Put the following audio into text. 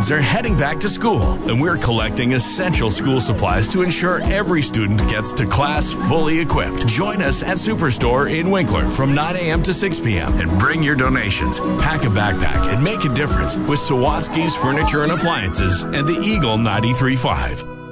kids are heading back to school, and we're collecting essential school supplies to ensure every student gets to class fully equipped. Join us at Superstore in Winkler from 9 a.m. to 6 p.m. and bring your donations. Pack a backpack and make a difference with Sawatsky's Furniture and Appliances and the Eagle 93.5.